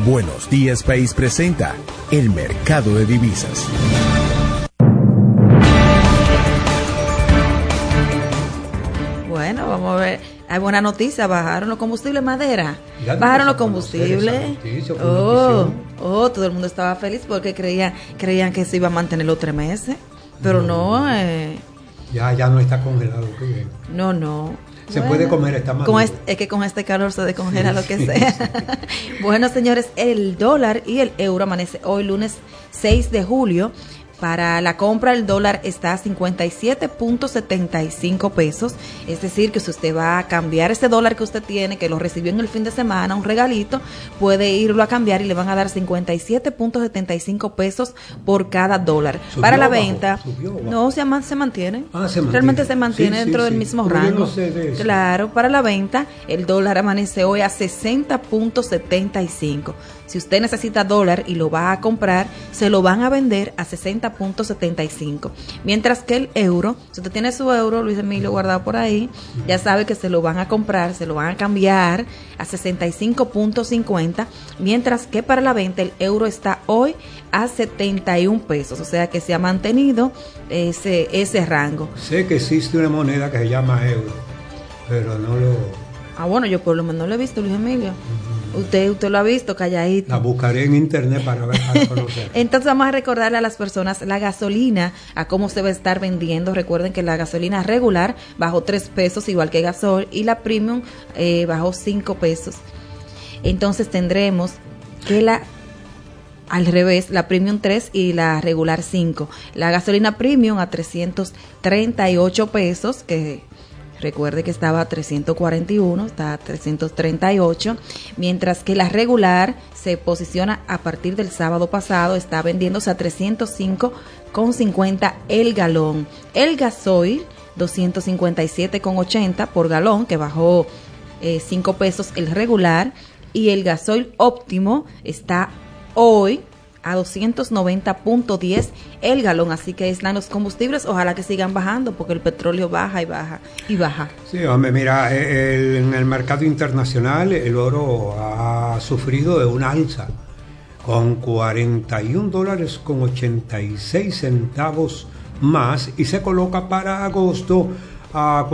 Buenos Días País presenta el mercado de divisas. Bueno, vamos a ver. Hay buena noticia, bajaron los combustibles, Madera. Bajaron los combustibles. Todo el mundo estaba feliz porque creían que se iba a mantener los 3 meses. Pero no. Ya no está congelado. No. Se puede comer esta madura. Es que con este calor se descongela lo que sea. Bueno, señores, el dólar y el euro amanece hoy lunes 6 de julio. Para la compra el dólar está a 57.75 pesos, es decir, que si usted va a cambiar ese dólar que usted tiene, que lo recibió en el fin de semana, un regalito, puede irlo a cambiar y le van a dar 57.75 pesos por cada dólar. Para la venta, no, se mantiene. Realmente se mantiene dentro del mismo rango. No sé de eso. Claro, para la venta, el dólar amanece hoy a 60.75. Si usted necesita dólar y lo va a comprar, se lo van a vender a 60.75. Mientras que el euro, si usted tiene su euro, Luis Emilio, guardado por ahí, ya sabe que se lo van a comprar, se lo van a cambiar a 65.50. Mientras que para la venta el euro está hoy a 71 pesos. O sea que se ha mantenido ese rango. Sé que existe una moneda que se llama euro, pero no lo... Bueno, yo por lo menos lo he visto, Luis Emilio. Usted lo ha visto calladito. La buscaré en internet para conocer. Entonces vamos a recordarle a las personas la gasolina, a cómo se va a estar vendiendo. Recuerden que la gasolina regular bajó 3 pesos, igual que gasol, y la premium bajó 5 pesos. Entonces tendremos que al revés, la premium 3 y la regular 5. La gasolina premium a 338 pesos, que... Recuerde que estaba a 341, está a 338, mientras que la regular se posiciona a partir del sábado pasado, está vendiéndose a 305,50 el galón. El gasoil, 257,80 por galón, que bajó 5 pesos el regular, y el gasoil óptimo está hoy a 290.10 el galón, así que están los combustibles, ojalá que sigan bajando porque el petróleo baja y baja y baja. Sí, hombre, mira, en el mercado internacional el oro ha sufrido de un alza con $41.86 más y se coloca para agosto a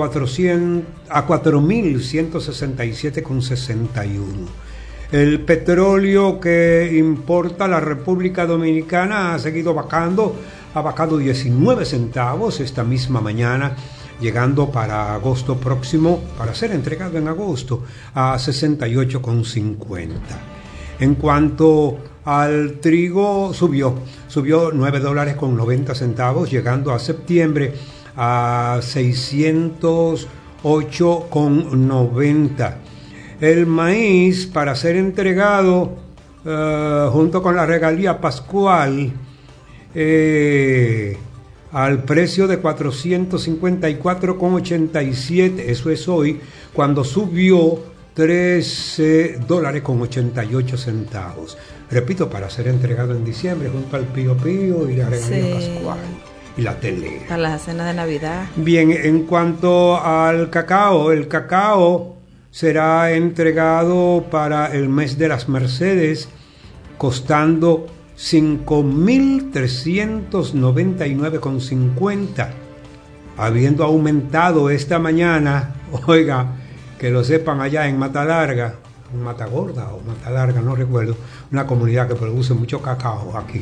4.167,61. El petróleo que importa la República Dominicana ha seguido bajando, ha bajado 19 centavos esta misma mañana, llegando para agosto próximo, para ser entregado en agosto, a 68,50. En cuanto al trigo, subió $9.90, llegando a septiembre a 608,90. El maíz, para ser entregado junto con la regalía pascual al precio de 454,87, eso es hoy, cuando subió $13.88. Repito, para ser entregado en diciembre junto al Pío Pío y la regalía pascual y la tele. Para la cena de Navidad. Bien, en cuanto al cacao, el cacao será entregado para el mes de las Mercedes, costando 5.399,50, habiendo aumentado esta mañana, oiga, que lo sepan allá en Matalarga, Matagorda o Matalarga, no recuerdo, una comunidad que produce mucho cacao aquí,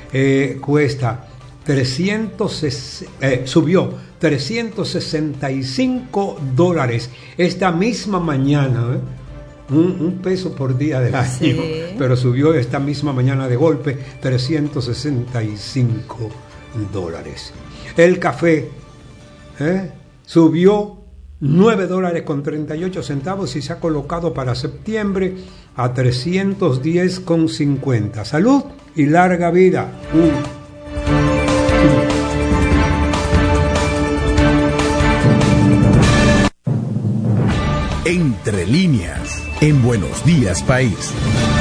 subió $365 esta misma mañana, un peso por día del año, sí. Pero subió esta misma mañana de golpe $365. El café subió $9.38 y se ha colocado para septiembre a 310,50. Salud y larga vida. Entre líneas, en Buenos Días País.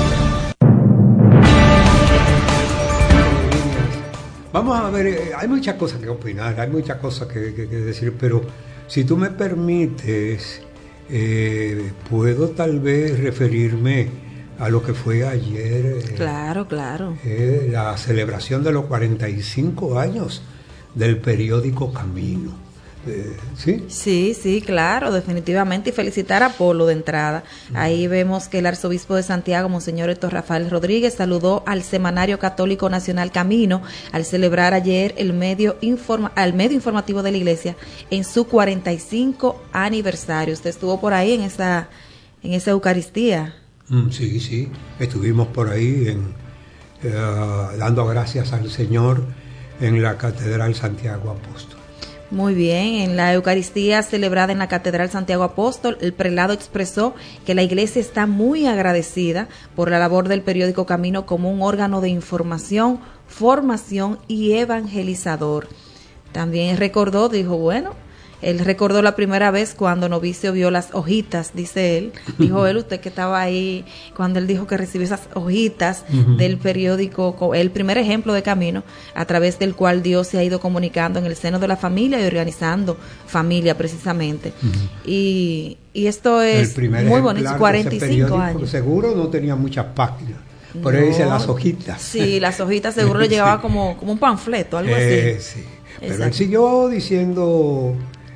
Vamos a ver, hay muchas cosas que opinar, hay muchas cosas que decir, pero si tú me permites, puedo tal vez referirme a lo que fue ayer. Claro, claro. La celebración de los 45 años del periódico Camino. ¿Sí? Sí, sí, claro, definitivamente. Y felicitar a Polo de entrada. Ahí vemos que el arzobispo de Santiago, Monseñor Héctor Rafael Rodríguez, saludó al Semanario Católico Nacional Camino al celebrar ayer al medio informativo de la Iglesia en su 45 aniversario. ¿Usted estuvo por ahí en esa Eucaristía? Sí, sí, estuvimos por ahí dando gracias al Señor en la Catedral Santiago Apóstol. Muy bien, en la Eucaristía celebrada en la Catedral Santiago Apóstol, el prelado expresó que la Iglesia está muy agradecida por la labor del periódico Camino como un órgano de información, formación y evangelizador. También él recordó la primera vez cuando Novicio vio las hojitas, dice él. Dijo él, usted que estaba ahí, cuando él dijo que recibió esas hojitas del periódico, el primer ejemplo de Camino, a través del cual Dios se ha ido comunicando en el seno de la familia y organizando familia precisamente. Y esto es muy bonito, 45 años. Seguro no tenía muchas páginas. Por ahí dice las hojitas. Sí, las hojitas seguro le llevaba como un panfleto, algo así. Sí, pero él siguió diciendo...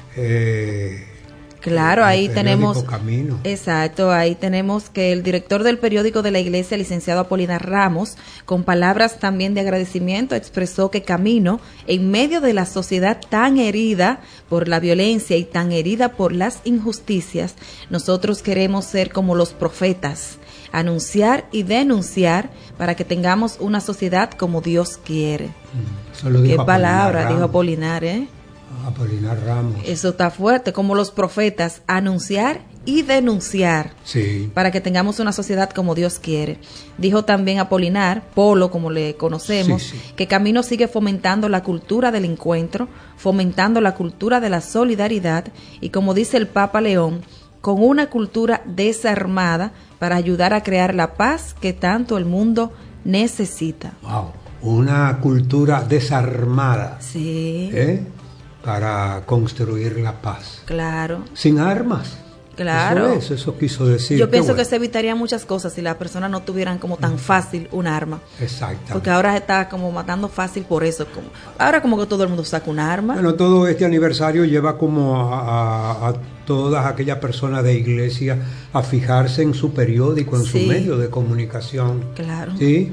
claro, ahí tenemos Camino. Exacto, ahí tenemos que el director del periódico de la Iglesia, licenciado Apolinar Ramos, con palabras también de agradecimiento, expresó que Camino, en medio de la sociedad tan herida por la violencia y tan herida por las injusticias, nosotros queremos ser como los profetas, anunciar y denunciar para que tengamos una sociedad como Dios quiere. Qué palabra dijo Apolinar, Apolinar Ramos. Eso está fuerte, como los profetas, anunciar y denunciar, sí, para que tengamos una sociedad como Dios quiere. Dijo también Apolinar, Polo como le conocemos, sí. que Camino sigue fomentando la cultura del encuentro, fomentando la cultura de la solidaridad y, como dice el Papa León, con una cultura desarmada para ayudar a crear la paz que tanto el mundo necesita. Wow, una cultura desarmada. Sí. Para construir la paz. Claro. Sin armas. Claro. Eso quiso decir. Yo pienso que se evitarían muchas cosas si las personas no tuvieran como tan fácil un arma. Exacto. Porque ahora se está como matando fácil por eso. Ahora como que todo el mundo saca un arma. Bueno, todo este aniversario lleva como a todas aquellas personas de iglesia a fijarse en su periódico, en su medio de comunicación. Claro. Sí.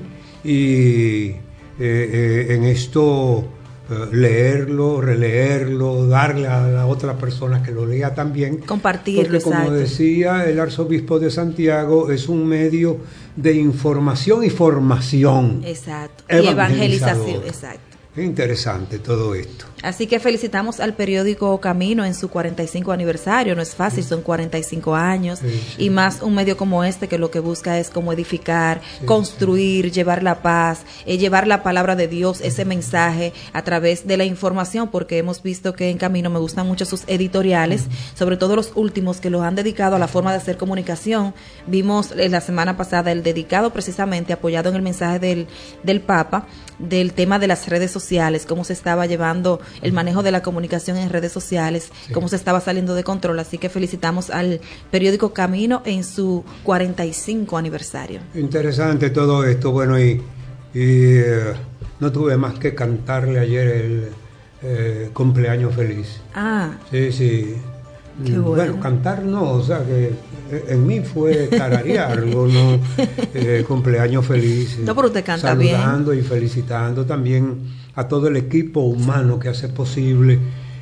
Y en esto... leerlo, releerlo, darle a la otra persona que lo lea también. Compartirlo, porque como decía el arzobispo de Santiago, es un medio de información y formación. Exacto. Y evangelización, exacto. Interesante todo esto. Así que felicitamos al periódico Camino en su 45 aniversario. No es fácil, son 45 años. Y más un medio como este que lo que busca es como edificar, construir, llevar la paz, llevar la palabra de Dios, ese mensaje a través de la información, porque hemos visto que en Camino me gustan mucho sus editoriales, sobre todo los últimos que los han dedicado a la forma de hacer comunicación. Vimos la semana pasada el dedicado precisamente, apoyado en el mensaje del Papa, del tema de las redes sociales, cómo se estaba llevando el manejo de la comunicación en redes sociales, cómo se estaba saliendo de control. Así que felicitamos al periódico Camino en su 45 aniversario. Interesante todo esto. Bueno, y no tuve más que cantarle ayer el cumpleaños feliz. Sí. Qué bueno. Cantar no, o sea que en mí fue tararearlo, ¿no? Cumpleaños feliz. No, pero usted canta saludando bien. Y felicitando también a todo el equipo humano que hace posible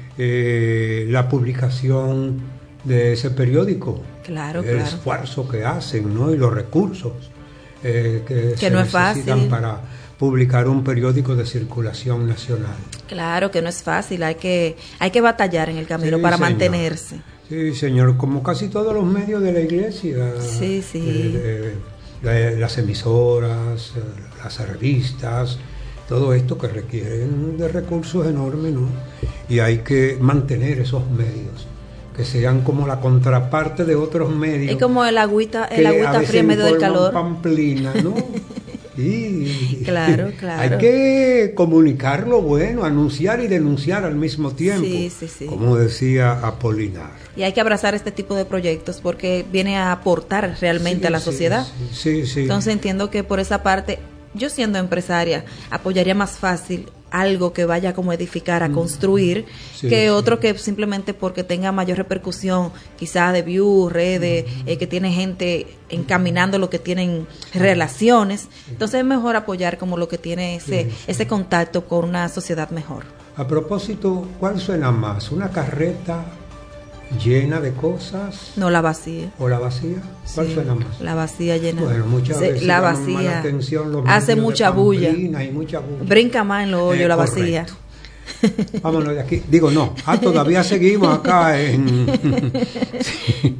la publicación de ese periódico. Claro, el esfuerzo que hacen, ¿no? Y los recursos que se no es necesitan fácil para publicar un periódico de circulación nacional. Claro que no es fácil, hay que batallar en el camino para mantenerse. Sí, señor, como casi todos los medios de la iglesia. Sí. Las emisoras, las revistas, todo esto que requieren de recursos enormes, ¿no? Y hay que mantener esos medios, que sean como la contraparte de otros medios. Es como el agüita fría en medio del calor. Pamplina, ¿no? Y claro. hay que comunicar lo bueno, anunciar y denunciar al mismo tiempo, Sí. como decía Apolinar. Y hay que abrazar este tipo de proyectos porque viene a aportar realmente a la sociedad. Sí. Entonces entiendo que por esa parte, yo siendo empresaria, apoyaría más fácil algo que vaya como a edificar, a construir, que otro que simplemente porque tenga mayor repercusión, quizás de views, redes, que tiene gente encaminando lo que tienen relaciones. Entonces es mejor apoyar como lo que tiene ese contacto con una sociedad mejor. A propósito, ¿cuál suena más? ¿Una carreta llena de cosas? No, la vacía. ¿O la vacía? ¿Cuál suena más? La vacía llena. Bueno, muchas veces la llaman más la vacía atención los hace medios mucha de bulla. Pamplina y mucha bulla. Brinca más en los hoyos la Correcto. vacía. Vámonos de aquí. Digo, no. Todavía seguimos acá en... Sí.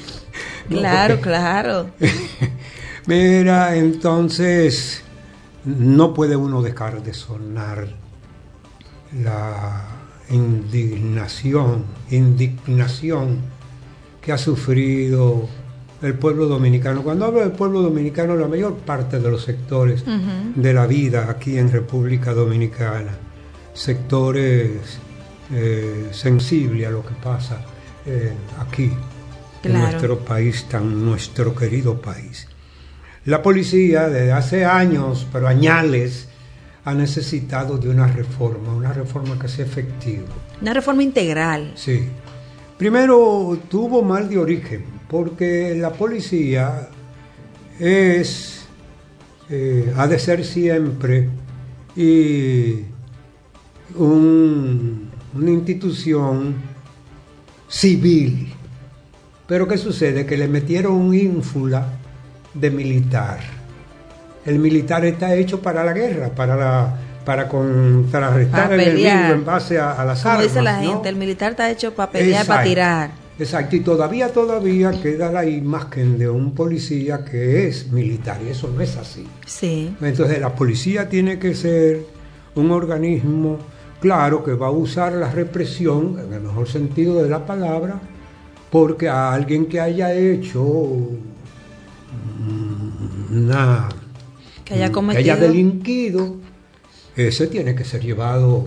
Claro. Mira, entonces, no puede uno dejar de sonar la indignación que ha sufrido el pueblo dominicano. Cuando hablo del pueblo dominicano, la mayor parte de los sectores de la vida aquí en República Dominicana, sectores sensibles a lo que pasa aquí, en nuestro país, nuestro querido país. La policía desde hace años, pero añales, ha necesitado de una reforma que sea efectiva. Una reforma integral. Sí. Primero, tuvo mal de origen, porque la policía ha de ser siempre una institución civil. Pero ¿qué sucede? Que le metieron un ínfula de militar. El militar está hecho para la guerra, para contrarrestar el enemigo en base a las armas. Como dice la ¿no? gente, el militar está hecho para pelear, para tirar. Exacto, y todavía queda la imagen de un policía que es militar, y eso no es así. Sí. Entonces la policía tiene que ser un organismo, claro, que va a usar la represión, en el mejor sentido de la palabra, porque a alguien que haya hecho que haya delinquido, ese tiene que ser llevado.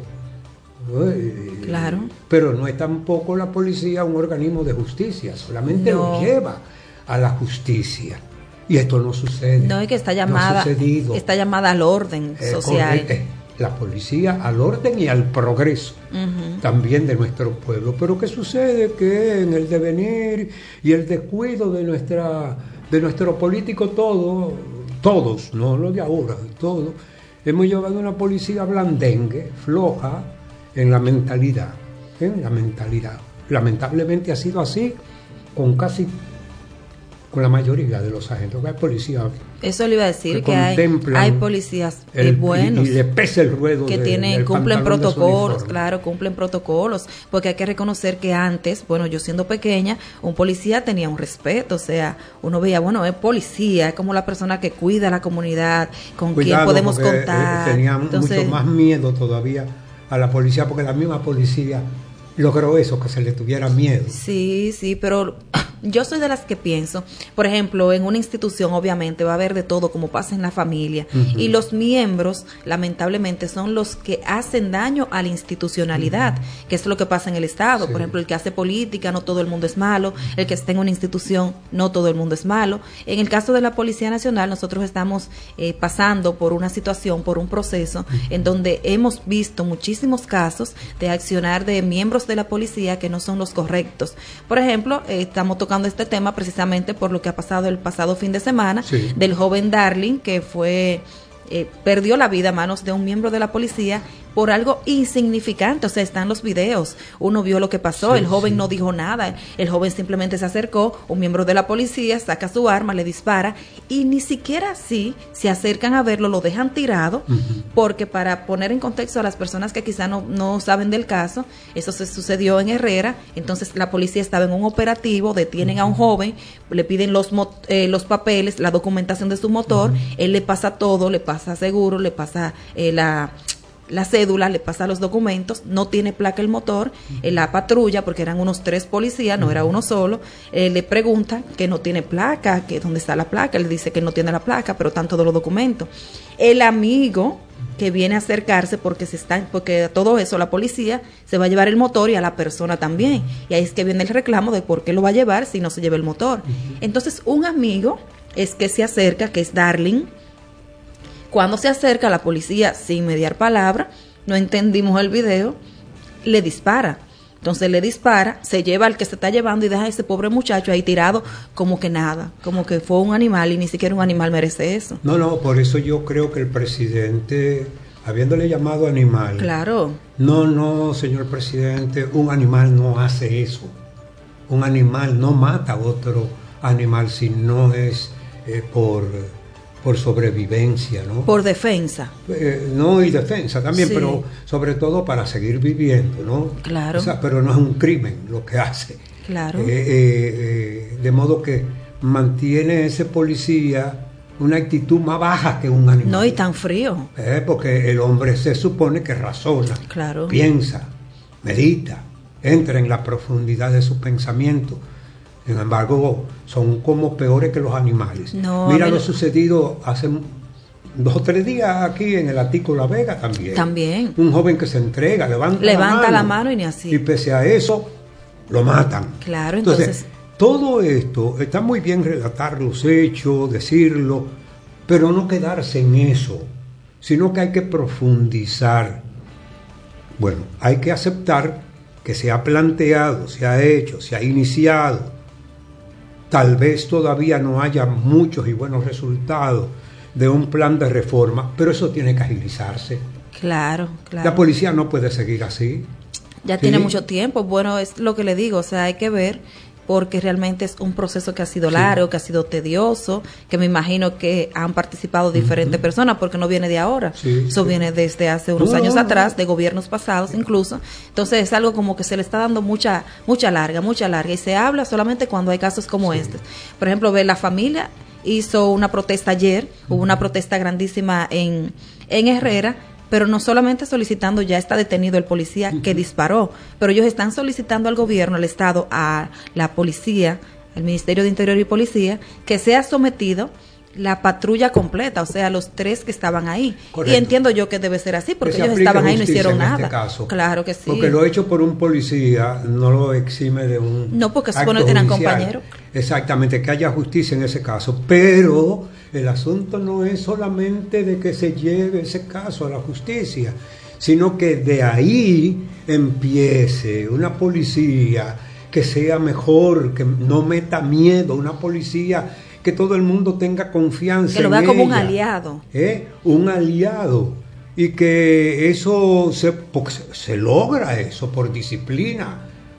Claro. Pero no es tampoco la policía un organismo de justicia, solamente lo lleva a la justicia. Y esto no sucede. No, es que está llamada al orden social. La policía al orden y al progreso también de nuestro pueblo. Pero ¿qué sucede? Que en el devenir y el descuido de nuestro político todos, no lo de ahora, todos, hemos llevado una policía blandengue, floja, en la mentalidad. Lamentablemente ha sido así con la mayoría de los agentes. Hay policías. Eso le iba a decir, que hay policías buenos. Y le pesa el ruedo que cumplen protocolos, claro, cumplen protocolos, porque hay que reconocer que antes, bueno, yo siendo pequeña, un policía tenía un respeto, o sea, uno veía, bueno, es policía, es como la persona que cuida a la comunidad, con quien podemos contar. Tenían mucho más miedo todavía a la policía, porque la misma policía logró eso, que se le tuviera miedo. Sí, pero yo soy de las que pienso, por ejemplo, en una institución obviamente va a haber de todo, como pasa en la familia, y los miembros lamentablemente son los que hacen daño a la institucionalidad, que es lo que pasa en el Estado. Por ejemplo, el que hace política, no todo el mundo es malo; el que está en una institución, no todo el mundo es malo. En el caso de la Policía Nacional, nosotros estamos pasando por una situación, por un proceso en donde hemos visto muchísimos casos de accionar de miembros de la policía que no son los correctos. Por ejemplo, estamos tocando este tema precisamente por lo que ha pasado el pasado fin de semana, del joven Darling, que perdió la vida a manos de un miembro de la policía por algo insignificante. O sea, están los videos, uno vio lo que pasó, el joven no dijo nada, el joven simplemente se acercó, un miembro de la policía saca su arma, le dispara, y ni siquiera así se acercan a verlo, lo dejan tirado, porque para poner en contexto a las personas que quizá no saben del caso, eso se sucedió en Herrera. Entonces la policía estaba en un operativo, detienen a un joven, le piden los papeles, la documentación de su motor, él le pasa todo, le pasa seguro, le pasa la cédula, le pasa los documentos, no tiene placa el motor, la patrulla, porque eran unos 3 policías, no era uno solo, le pregunta que no tiene placa, que dónde está la placa, le dice que no tiene la placa, pero están todos los documentos. El amigo que viene a acercarse porque porque todo eso la policía se va a llevar el motor y a la persona también, y ahí es que viene el reclamo de por qué lo va a llevar si no se lleva el motor. Entonces un amigo es que se acerca, que es Darling. Cuando se acerca, la policía, sin mediar palabra, no entendimos el video, le dispara. Entonces le dispara, se lleva al que se está llevando y deja a ese pobre muchacho ahí tirado como que nada, como que fue un animal y ni siquiera un animal merece eso. No, por eso yo creo que el presidente, habiéndole llamado animal... Claro. No, señor presidente, un animal no hace eso. Un animal no mata a otro animal si no es por sobrevivencia, ¿no? Por defensa. No, y defensa también, Sí. pero sobre todo para seguir viviendo, ¿no? Claro. O sea, pero no es un crimen lo que hace. Claro. De modo que mantiene ese policía una actitud más baja que un animal. No, y tan frío. Porque el hombre se supone que razona, Claro. piensa, medita, entra en la profundidad de sus pensamientos. Sin embargo, son como peores que los animales. No, Mira lo sucedido hace 2 o 3 días aquí en el Atico La Vega también. También. Un joven que se entrega, Levanta la mano y ni así. Y pese a eso, lo matan. Claro, entonces todo esto, está muy bien relatar los hechos, decirlo, pero no quedarse en eso, sino que hay que profundizar. Bueno, hay que aceptar que se ha planteado, se ha hecho, se ha iniciado. Tal vez todavía no haya muchos y buenos resultados de un plan de reforma, pero eso tiene que agilizarse. Claro. La policía no puede seguir así. Ya tiene mucho tiempo. Bueno, es lo que le digo, o sea, hay que ver, porque realmente es un proceso que ha sido largo, que ha sido tedioso, que me imagino que han participado diferentes personas, porque no viene de ahora. Eso viene desde hace unos años atrás, de gobiernos pasados incluso. Entonces es algo como que se le está dando mucha larga, y se habla solamente cuando hay casos como este. Por ejemplo, la familia hizo una protesta ayer, hubo una protesta grandísima en Herrera, pero no solamente solicitando, ya está detenido el policía que disparó, pero ellos están solicitando al gobierno, al Estado, a la policía, al Ministerio de Interior y Policía, que sea sometido la patrulla completa, o sea, los 3 que estaban ahí. Correcto. Y entiendo yo que debe ser así, porque ellos estaban ahí y no hicieron nada. Este caso, claro que sí. Porque lo hecho por un policía no lo exime de un No, porque acto eran judicial. Compañeros. Exactamente, que haya justicia en ese caso. Pero el asunto no es solamente de que se lleve ese caso a la justicia, sino que de ahí empiece una policía que sea mejor, que no meta miedo, una policía que todo el mundo tenga confianza, que lo vea como ella, un aliado. Un aliado, y que eso se logra eso por disciplina,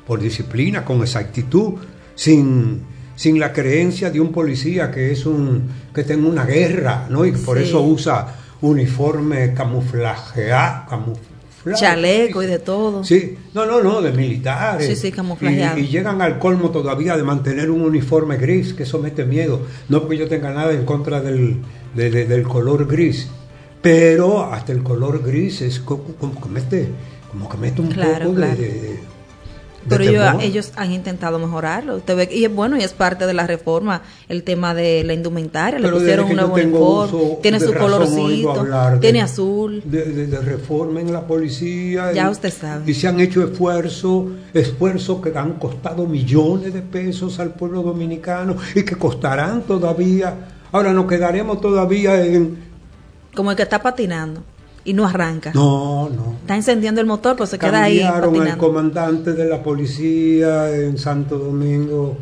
con exactitud, sin la creencia de un policía que que tenga una guerra, ¿no? Y que por eso usa uniforme camuflajeado, chaleco y de todo. Sí, no, de militares. Sí, camuflajeado. Y llegan al colmo todavía de mantener un uniforme gris, que eso mete miedo. No porque yo tenga nada en contra del color gris, pero hasta el color gris es como que mete un poco de pero ellos han intentado mejorarlo. Usted ve, y es bueno, y es parte de la reforma, el tema de la indumentaria. Le pusieron un nuevo uniforme, tiene su colorcito, tiene azul. De reforma en la policía. Ya usted sabe. Y se han hecho esfuerzos que han costado millones de pesos al pueblo dominicano y que costarán todavía. Ahora nos quedaremos todavía en... Como el que está patinando y no arranca. No. Está encendiendo el motor, pues se queda ahí patinando. Cambiaron al comandante de la policía en Santo Domingo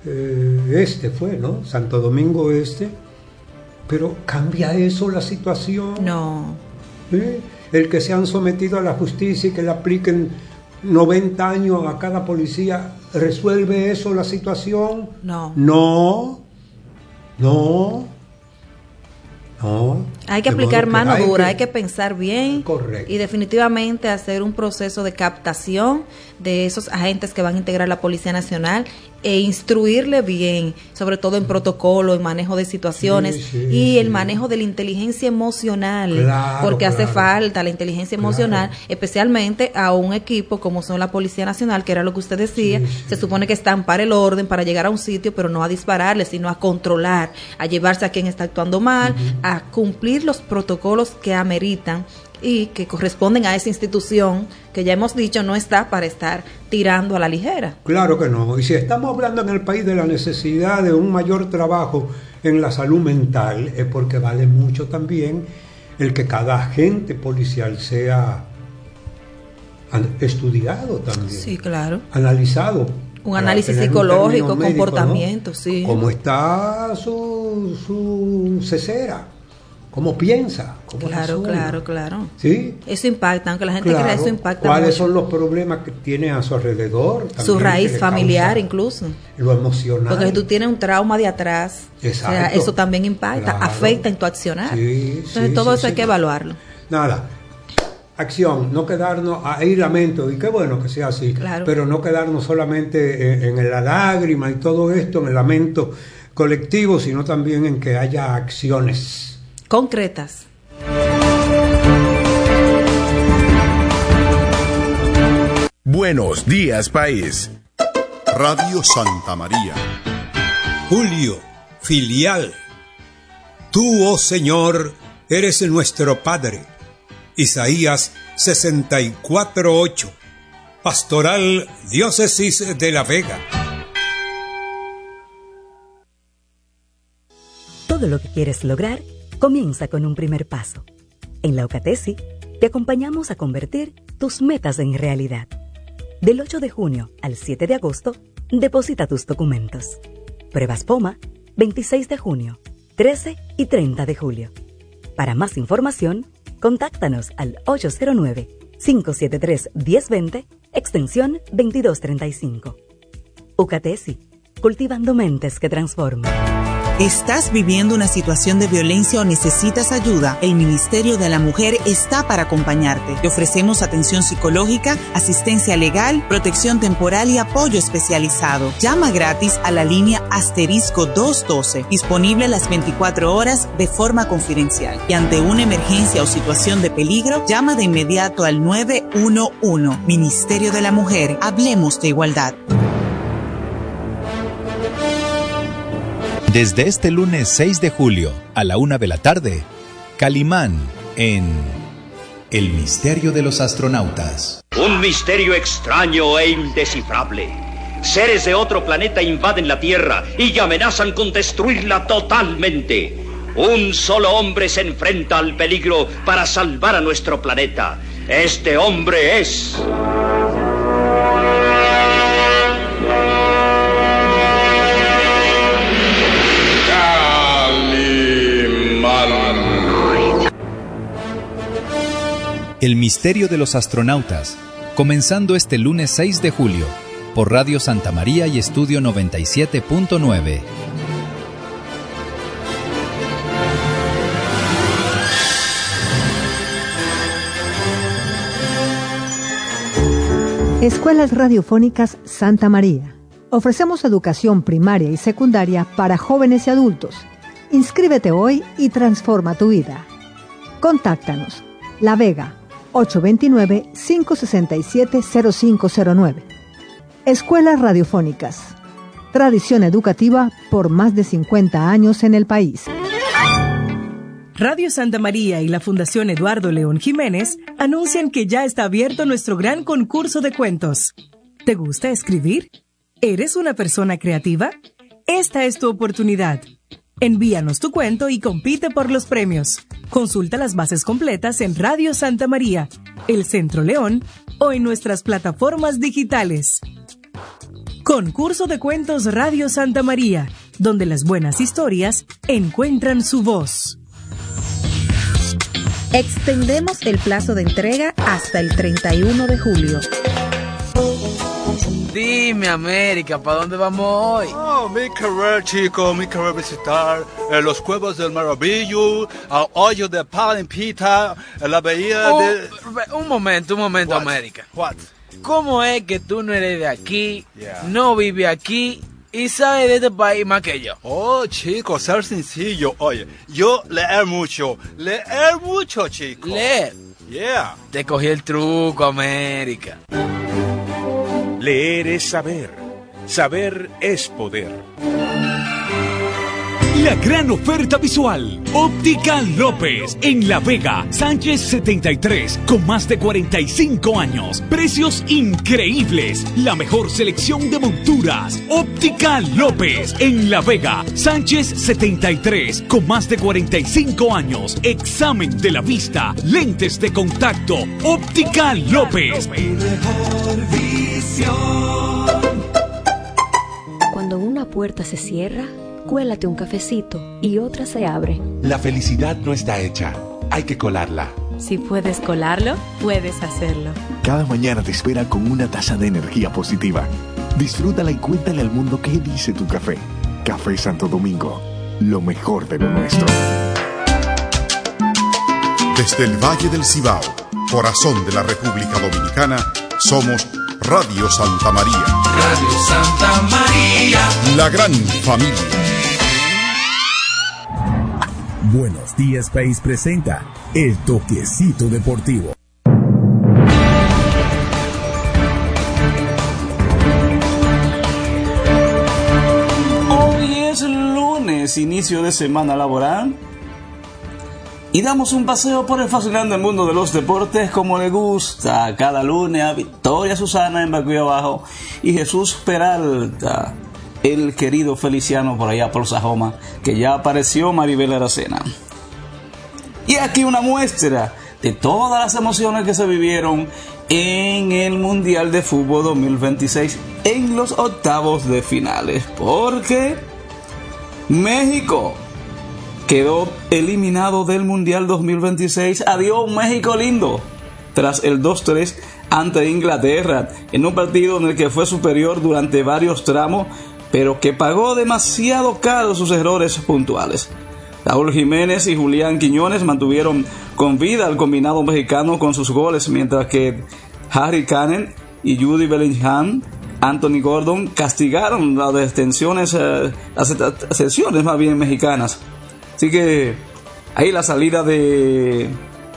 fue, ¿no? Santo Domingo Este. Pero ¿cambia eso la situación? No. El que se han sometido a la justicia y que le apliquen 90 años a cada policía, ¿resuelve eso la situación? No. Hay que aplicar mano dura, hay que pensar bien. Correcto. Y definitivamente hacer un proceso de captación de esos agentes que van a integrar la Policía Nacional e instruirle bien, sobre todo en protocolo, en manejo de situaciones y el manejo de la inteligencia emocional, porque hace falta la inteligencia emocional, especialmente a un equipo como son la Policía Nacional, que era lo que usted decía, se supone que están para el orden, para llegar a un sitio, pero no a dispararle, sino a controlar, a llevarse a quien está actuando mal, a cumplir los protocolos que ameritan y que corresponden a esa institución que ya hemos dicho no está para estar tirando a la ligera. Claro que no. Y si estamos hablando en el país de la necesidad de un mayor trabajo en la salud mental, es porque vale mucho también el que cada agente policial sea estudiado también. Sí, claro. Analizado. Un análisis psicológico, un comportamiento, ¿no? Sí. ¿Cómo está su cesera? ¿Cómo piensa? ¿Cómo claro. ¿Sí? Eso impacta, aunque la gente crea, eso impacta ¿Cuáles mucho. son los problemas que tiene a su alrededor? También, su raíz familiar incluso. Lo emocional. Porque si tú tienes un trauma de atrás, exacto, o sea, eso también impacta, afecta en tu accionar. Entonces todo eso hay que evaluarlo. Nada. Acción, no quedarnos, ahí lamento, y qué bueno que sea así, pero no quedarnos solamente en la lágrima y todo esto, en el lamento colectivo, sino también en que haya acciones concretas. Buenos días, país. Radio Santa María. Julio, filial. Tú, oh Señor, eres nuestro Padre. Isaías 64:8. Pastoral Diócesis de La Vega. Todo lo que quieres lograr comienza con un primer paso. En la UCATESI te acompañamos a convertir tus metas en realidad. Del 8 de junio al 7 de agosto, deposita tus documentos. Pruebas POMA, 26 de junio, 13 y 30 de julio. Para más información, contáctanos al 809-573-1020, extensión 2235. UCATESI, cultivando mentes que transforman. ¿Estás viviendo una situación de violencia o necesitas ayuda? El Ministerio de la Mujer está para acompañarte. Te ofrecemos atención psicológica, asistencia legal, protección temporal y apoyo especializado. Llama gratis a la línea *212, disponible las 24 horas de forma confidencial. Y ante una emergencia o situación de peligro, llama de inmediato al 911. Ministerio de la Mujer, hablemos de igualdad. Desde este lunes 6 de julio a la 1 de la tarde, Calimán en El Misterio de los Astronautas. Un misterio extraño e indescifrable. Seres de otro planeta invaden la Tierra y amenazan con destruirla totalmente. Un solo hombre se enfrenta al peligro para salvar a nuestro planeta. Este hombre es... El Misterio de los Astronautas, comenzando este lunes 6 de julio, por Radio Santa María y Estudio 97.9. Escuelas Radiofónicas Santa María. Ofrecemos educación primaria y secundaria para jóvenes y adultos. Inscríbete hoy y transforma tu vida. Contáctanos. La Vega, 829-567-0509. Escuelas Radiofónicas. Tradición educativa por más de 50 años en el país. Radio Santa María y la Fundación Eduardo León Jiménez anuncian que ya está abierto nuestro gran concurso de cuentos. ¿Te gusta escribir? ¿Eres una persona creativa? Esta es tu oportunidad. Envíanos tu cuento y compite por los premios. Consulta las bases completas en Radio Santa María, El Centro León o en nuestras plataformas digitales. Concurso de Cuentos Radio Santa María, donde las buenas historias encuentran su voz. Extendemos el plazo de entrega hasta el 31 de julio. Dime, América, ¿para dónde vamos hoy? Oh, mi querer, chico, mi querer visitar los Cuevas del Maravillo, al hoyo de Palimpita, la bahía de... Un momento, What? América. What? ¿cómo es que tú no eres de aquí, no vives aquí y sabes de este país más que yo? Oh, chico, ser sencillo. Oye, yo leer mucho, chico. ¿Leer? Yeah. Te cogí el truco, América. Leer es saber. Saber es poder. La gran oferta visual. Óptica López en La Vega, Sánchez 73, con más de 45 años. Precios increíbles. La mejor selección de monturas. Óptica López en La Vega, Sánchez 73, con más de 45 años. Examen de la vista, lentes de contacto. Óptica López. Mejor visión. Cuando una puerta se cierra, cuélate un cafecito y otra se abre. La felicidad no está hecha, hay que colarla. Si puedes colarlo, puedes hacerlo. Cada mañana te espera con una taza de energía positiva. Disfrútala y cuéntale al mundo qué dice tu café. Café Santo Domingo, lo mejor de lo nuestro. Desde el Valle del Cibao, corazón de la República Dominicana, somos Radio Santa María. Radio Santa María. La gran familia. Buenos Días País presenta El Toquecito Deportivo. Hoy es lunes, inicio de semana laboral, y damos un paseo por el fascinante mundo de los deportes como le gusta cada lunes a Victoria Susana en Bacuy Abajo y Jesús Peralta, el querido Feliciano por allá por Sajoma, que ya apareció Maribel Aracena. Y aquí una muestra de todas las emociones que se vivieron en el Mundial de Fútbol 2026 en los octavos de finales, porque México quedó eliminado del Mundial 2026. Adiós, México lindo, tras el 2-3 ante Inglaterra, en un partido en el que fue superior durante varios tramos, pero que pagó demasiado caro sus errores puntuales. Raúl Jiménez y Julián Quiñones mantuvieron con vida al combinado mexicano con sus goles, mientras que Harry Kane y Jude Bellingham, Anthony Gordon castigaron las detenciones, las excepciones más bien mexicanas. Así que ahí la salida de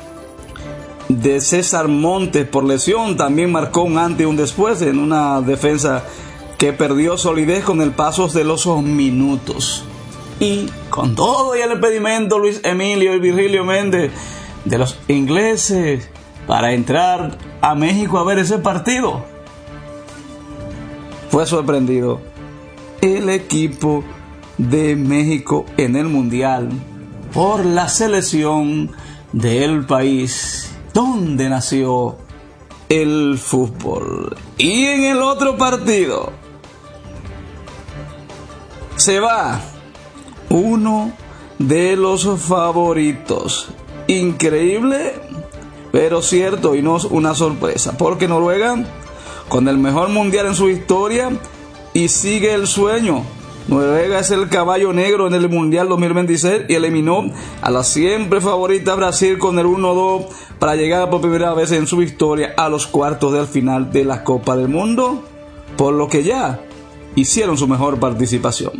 César Montes por lesión también marcó un antes y un después en una defensa que perdió solidez con el paso de los minutos. Y con todo y el impedimento, Luis Emilio y Virgilio Méndez de los ingleses para entrar a México a ver ese partido, fue sorprendido el equipo de México en el Mundial por la selección del país donde nació el fútbol. Y en el otro partido se va uno de los favoritos. Increíble, pero cierto, y no es una sorpresa, porque Noruega, con el mejor mundial en su historia, y sigue el sueño. Noruega es el caballo negro en el Mundial 2026 y eliminó a la siempre favorita Brasil con el 1-2 para llegar por primera vez en su historia a los cuartos del final de la Copa del Mundo, por lo que ya hicieron su mejor participación.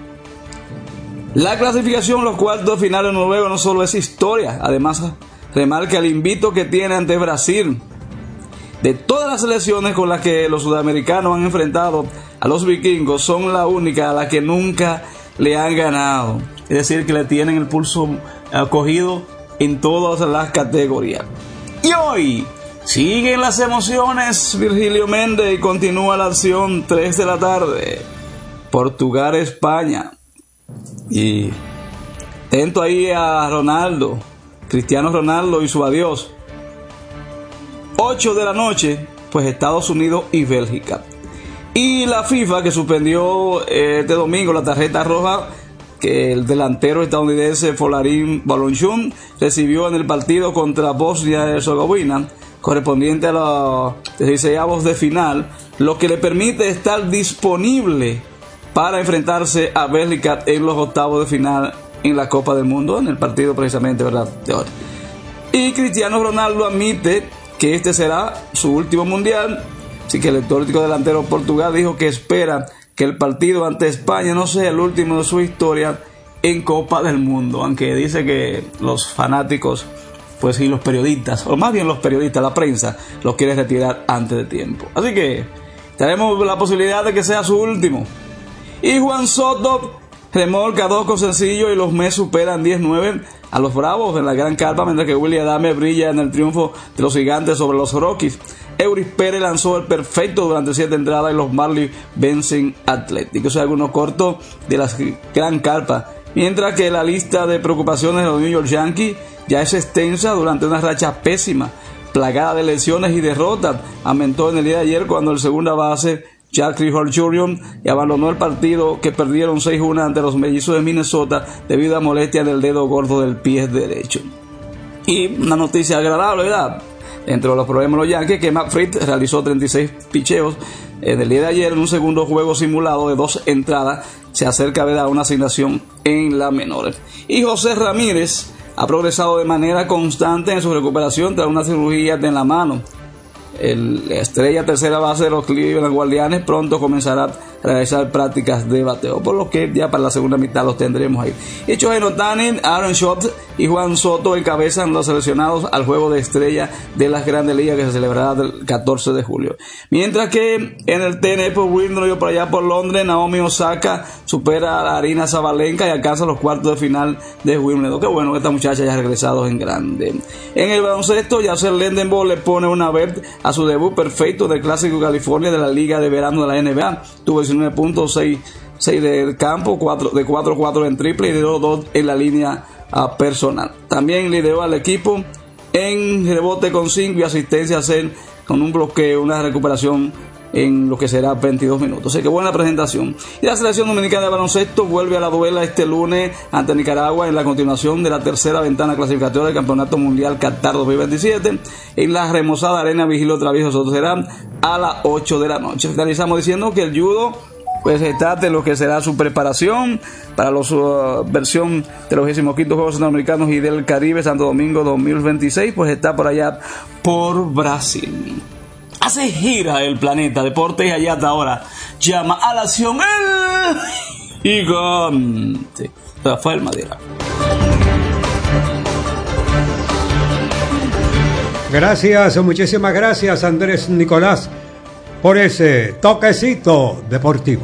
La clasificación a los cuartos de final de Noruega no solo es historia, además remarca el invicto que tiene ante Brasil. De todas las selecciones con las que los sudamericanos han enfrentado a los vikingos, son la única a la que nunca le han ganado. Es decir, que le tienen el pulso cogido en todas las categorías. Y hoy siguen las emociones, Virgilio Méndez, y continúa la acción, 3 de la tarde, Portugal, España. Y atento ahí a Ronaldo, Cristiano Ronaldo y su adiós. 8 de la noche, pues Estados Unidos y Bélgica. Y la FIFA, que suspendió este domingo la tarjeta roja que el delantero estadounidense Folarin Balogun recibió en el partido contra Bosnia y Herzegovina, correspondiente a los 16avos de final, lo que le permite estar disponible para enfrentarse a Bélgica en los octavos de final en la Copa del Mundo, en el partido precisamente, ¿verdad?, de hoy. Y Cristiano Ronaldo admite que este será su último mundial Así que el histórico delantero Portugal dijo que espera que el partido ante España no sea el último de su historia en Copa del Mundo, aunque dice que los fanáticos, pues y los periodistas, o más bien los periodistas, la prensa, los quiere retirar antes de tiempo. Así que tenemos la posibilidad de que sea su último. Y Juan Soto remolca 2 con sencillo y los Mets superan 10-9 a los Bravos en la Gran Carpa, mientras que Willy Adames brilla en el triunfo de los Gigantes sobre los Rockies. Euris Pérez lanzó el perfecto durante 7 entradas y los Marlins vencen Atlético. O sea, algunos cortos de la Gran Carpa. Mientras que la lista de preocupaciones de los New York Yankees ya es extensa durante una racha pésima, plagada de lesiones y derrotas. Aumentó en el día de ayer cuando el segunda base Jack Hall Jr. abandonó el partido que perdieron 6-1 ante los Mellizos de Minnesota debido a molestias del dedo gordo del pie derecho. Y una noticia agradable, ¿verdad? Entre los problemas de los Yankees, que Matt Fried realizó 36 picheos en el día de ayer en un segundo juego simulado de 2 entradas. Se acerca a una asignación en la menores. Y José Ramírez ha progresado de manera constante en su recuperación tras una cirugía en la mano. La estrella tercera base de los Cleveland Guardianes pronto comenzará a realizar prácticas de bateo, por lo que ya para la segunda mitad los tendremos ahí. Y Shohei Ohtani, Aaron Judge y Juan Soto encabezan los seleccionados al juego de estrella de las Grandes Ligas que se celebrará el 14 de julio. Mientras que en el tenis por Wimbledon, por allá por Londres, Naomi Osaka supera a la Arina Sabalenka y alcanza los cuartos de final de Wimbledon. Qué bueno que esta muchacha haya regresado en grande. En el baloncesto, Yasser Lendenborg le pone una vez a su debut perfecto del Clásico California de la Liga de Verano de la NBA. Tuvo 19.6 del campo, 4-4 en triple y de 2 en la línea personal. También lideró al equipo en rebote con 5 y asistencia con un bloqueo, una recuperación en lo que será 22 minutos. Así que buena presentación. Y la selección dominicana de baloncesto vuelve a la duela este lunes ante Nicaragua en la continuación de la tercera ventana clasificatoria del Campeonato Mundial Qatar 2027 en la remozada Arena Vigilio Travieso. Nosotros serán a las 8 de la noche. Finalizamos diciendo que el judo pues está de lo que será su preparación para la versión de los 15º Juegos Centroamericanos y del Caribe Santo Domingo 2026, pues está por allá por Brasil. Hace gira el planeta Deportes y allá hasta ahora llama a la acción el gigante Rafael Madera. Gracias, muchísimas gracias Andrés Nicolás por ese toquecito deportivo.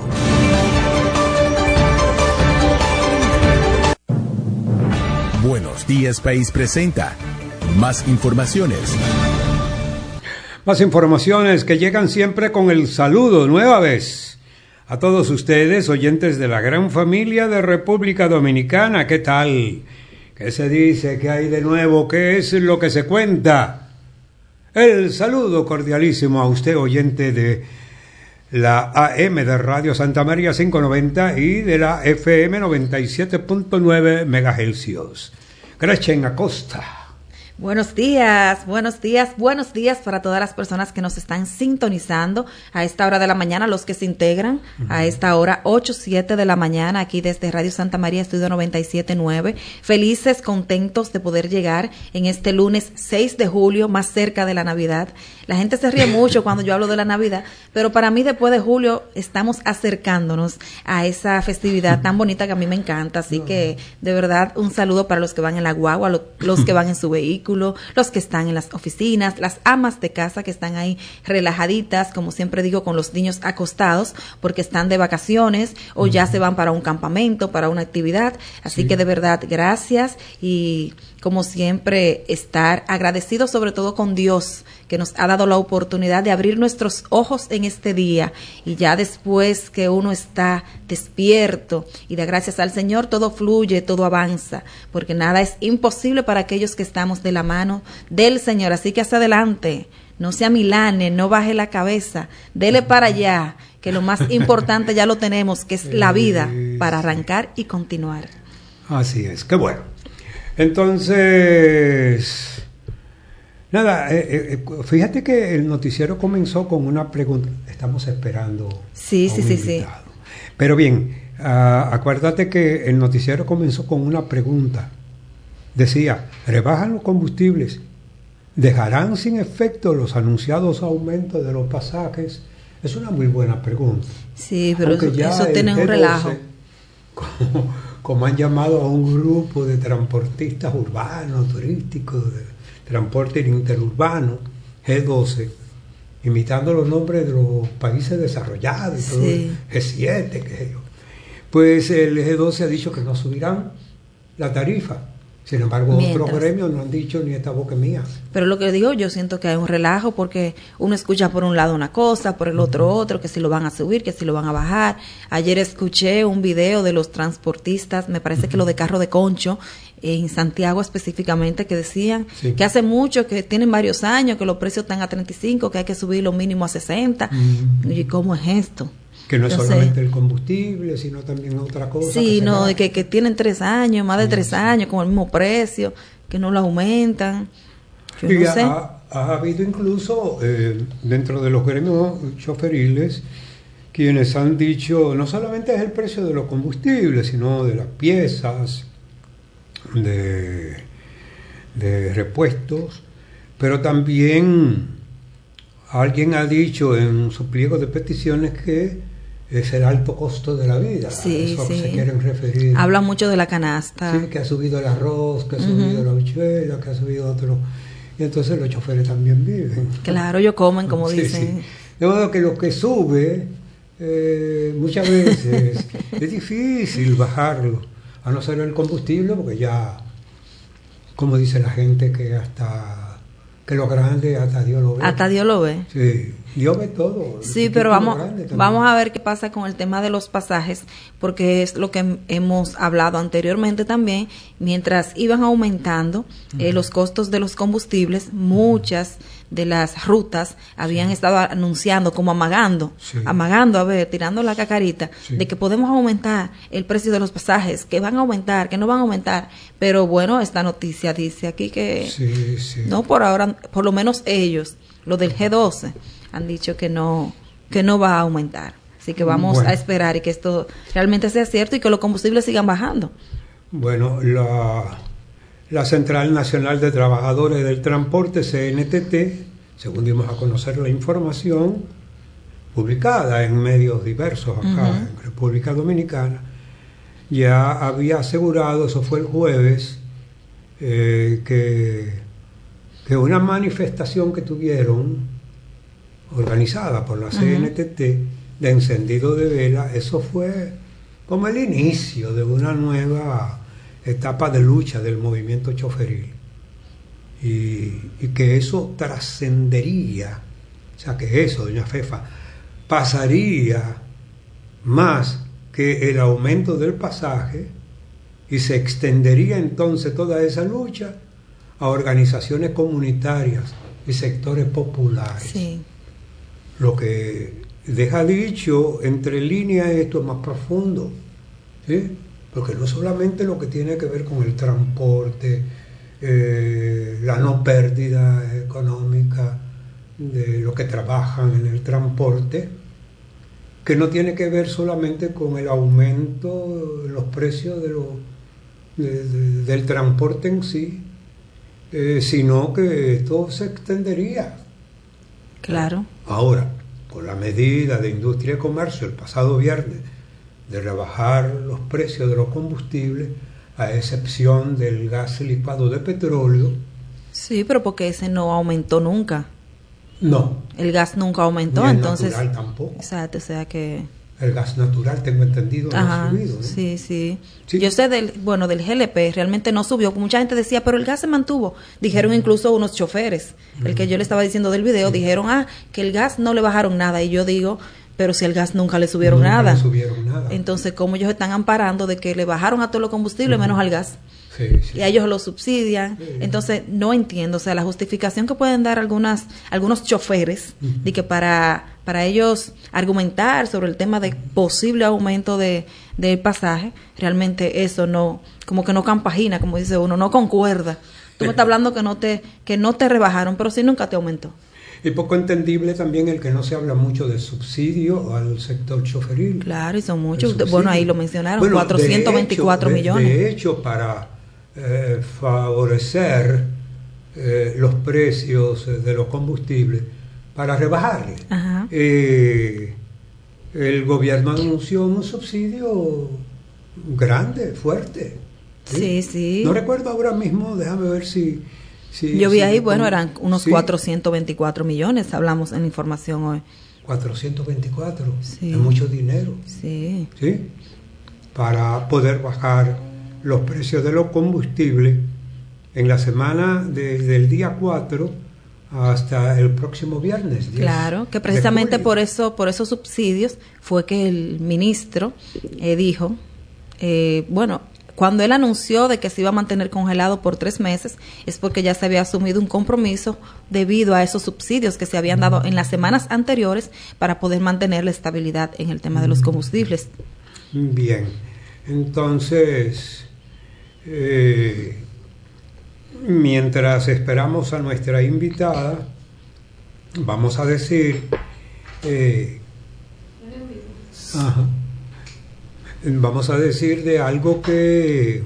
Buenos Días País presenta más informaciones. Más informaciones que llegan siempre con el saludo nueva vez a todos ustedes, oyentes de la gran familia de República Dominicana. ¿Qué tal? ¿Qué se dice? ¿Qué hay de nuevo? ¿Qué es lo que se cuenta? El saludo cordialísimo a usted, oyente de la AM de Radio Santa María 590 y de la FM 97.9 MHz. Gretchen Acosta. Buenos días para todas las personas que nos están sintonizando a esta hora de la mañana, los que se integran a esta hora 8-7 de la mañana aquí desde Radio Santa María, Estudio 97.9. Felices, contentos de poder llegar en este lunes 6 de julio, más cerca de la Navidad. La gente se ríe mucho cuando yo hablo de la Navidad, pero para mí después de julio estamos acercándonos a esa festividad tan bonita que a mí me encanta. Así que de verdad un saludo para los que van en la guagua, los que van en su vehículo, los que están en las oficinas, las amas de casa que están ahí relajaditas, como siempre digo, con los niños acostados porque están de vacaciones o ya se van para un campamento, para una actividad. Así que de verdad, gracias y como siempre estar agradecidos sobre todo con Dios que nos ha dado la oportunidad de abrir nuestros ojos en este día y ya después que uno está despierto y da gracias al Señor, todo fluye, todo avanza, porque nada es imposible para aquellos que estamos de la mano del Señor. Así que hacia adelante, no se amilane, no baje la cabeza, dele para allá, que lo más importante ya lo tenemos, que es la vida para arrancar y continuar. Así es, qué bueno. Entonces, nada, fíjate que el noticiero comenzó con una pregunta. Estamos esperando. Sí. Pero bien, acuérdate que el noticiero comenzó con una pregunta. Decía, rebajan los combustibles. ¿Dejarán sin efecto los anunciados aumentos de los pasajes? Es una muy buena pregunta. Sí, pero eso tiene un relajo. Como han llamado a un grupo de transportistas urbanos, turísticos, de transporte interurbano, G12, imitando los nombres de los países desarrollados, y todo, G7, qué sé yo. Pues el G12 ha dicho que no subirán la tarifa. Sin embargo, otros gremios no han dicho ni esta boca mía. Pero lo que digo, yo siento que hay un relajo porque uno escucha por un lado una cosa, por el otro, que si lo van a subir, que si lo van a bajar. Ayer escuché un video de los transportistas, me parece que lo de Carro de Concho, en Santiago específicamente, que decían que hace mucho, que tienen varios años, que los precios están a 35, que hay que subir lo mínimo a 60. ¿Y cómo es esto? Que no es solamente el combustible, sino también otra cosa. Sí, que tienen 3 años, más de 3 años, con el mismo precio, que no lo aumentan. Yo no sé. Ha habido incluso dentro de los gremios choferiles quienes han dicho, no solamente es el precio de los combustibles, sino de las piezas, de repuestos, pero también alguien ha dicho en su pliego de peticiones que es el alto costo de la vida. Sí, a eso se quieren referir. Habla mucho de la canasta. Sí, que ha subido el arroz, que ha subido la habichuela, que ha subido otro. Y entonces los choferes también viven. Claro, ellos comen, como dicen. Sí. De modo que lo que sube, muchas veces es difícil bajarlo, a no ser el combustible, porque ya, como dice la gente, que lo grande hasta Dios lo ve. Hasta Dios lo ve. Sí, Dios ve todo. Sí, pero vamos a ver qué pasa con el tema de los pasajes, porque es lo que hemos hablado anteriormente también. Mientras iban aumentando los costos de los combustibles, muchas de las rutas habían estado anunciando, como amagando, tirando la cacarita, de que podemos aumentar el precio de los pasajes, que van a aumentar, que no van a aumentar. Pero bueno, esta noticia dice aquí que no, por ahora, por lo menos ellos, los del G12, han dicho que no va a aumentar. Así que vamos a esperar y que esto realmente sea cierto y que los combustibles sigan bajando. Bueno, la Central Nacional de Trabajadores del Transporte, CNTT, según dimos a conocer la información publicada en medios diversos acá en República Dominicana, ya había asegurado, eso fue el jueves, que una manifestación que tuvieron organizada por la CNTT de encendido de vela, eso fue como el inicio de una nueva etapa de lucha del movimiento choferil, y que eso trascendería, o sea que eso, doña Fefa, pasaría más que el aumento del pasaje, y se extendería entonces toda esa lucha a organizaciones comunitarias y sectores populares. Lo que deja dicho entre líneas esto es más profundo, ¿sí? Porque no solamente lo que tiene que ver con el transporte, la no pérdida económica de los que trabajan en el transporte, que no tiene que ver solamente con el aumento de los precios del transporte en sí, sino que esto se extendería. Claro. Ahora, con la medida de Industria y Comercio el pasado viernes de rebajar los precios de los combustibles, a excepción del gas licuado de petróleo. Sí, pero porque ese no aumentó nunca. No. El gas nunca aumentó, ni el entonces. Natural tampoco. Exacto, o sea que. El gas natural, tengo entendido, no ha subido, ¿no? Sí. Yo sé del GLP, realmente no subió. Mucha gente decía, pero el gas se mantuvo. Dijeron incluso unos choferes, el que yo le estaba diciendo del video, dijeron, que el gas no le bajaron nada. Y yo digo, pero si el gas nunca le subieron nada. Entonces, ¿cómo ellos están amparando de que le bajaron a todos los combustibles menos al gas? Y a ellos lo subsidian. Entonces, no entiendo. O sea, la justificación que pueden dar algunos choferes de que para ellos argumentar sobre el tema de posible aumento del pasaje, realmente eso no, como que no compagina, como dice uno, no concuerda. Tú me estás hablando que no te rebajaron, pero sí nunca te aumentó. Y poco entendible también el que no se habla mucho de subsidio al sector choferil. Claro, y son muchos. Bueno, ahí lo mencionaron, 424 millones. De hecho, para favorecer los precios de los combustibles para rebajarle. El gobierno anunció un subsidio grande, fuerte. Sí. No recuerdo ahora mismo, déjame ver si yo vi ahí, bueno, eran unos 424 millones, hablamos en la información hoy. 424, es mucho dinero. Sí. Para poder bajar los precios de los combustibles en la semana desde el día 4 hasta el próximo viernes. Claro, que precisamente por esos subsidios fue que el ministro dijo, cuando él anunció de que se iba a mantener congelado por 3 meses, es porque ya se había asumido un compromiso debido a esos subsidios que se habían dado en las semanas anteriores para poder mantener la estabilidad en el tema de los combustibles. Bien, entonces, mientras esperamos a nuestra invitada, vamos a decir... Vamos a decir de algo que...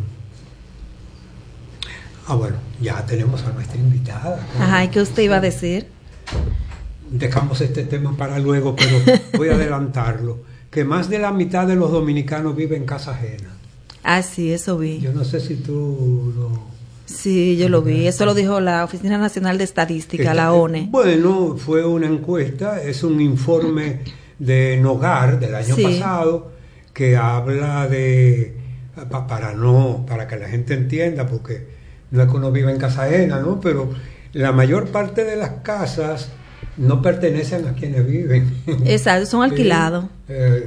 bueno, ya tenemos a nuestra invitada. ¿Y qué usted iba a decir? Dejamos este tema para luego, pero voy a adelantarlo. Que más de la mitad de los dominicanos viven en casa ajena. Sí, eso vi. Yo no sé si tú lo... Sí, yo lo vi. Eso lo dijo la Oficina Nacional de Estadística, la ONE. Bueno, fue una encuesta, es un informe de NOGAR del año pasado, que habla de, para que la gente entienda, porque no es que uno viva en casa ajena, ¿no? Pero la mayor parte de las casas no pertenecen a quienes viven. Exacto, son alquilados.